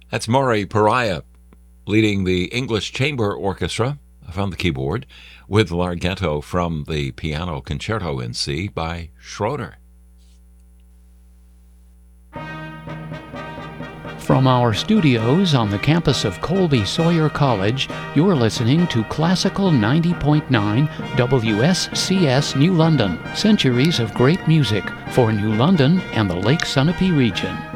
That's Maury Pariah leading the English Chamber Orchestra from the keyboard with Larghetto from the Piano Concerto in C by Schroeder. From our studios on the campus of Colby Sawyer College, you're listening to Classical 90.9 WSCS New London. Centuries of great music for New London and the Lake Sunapee region.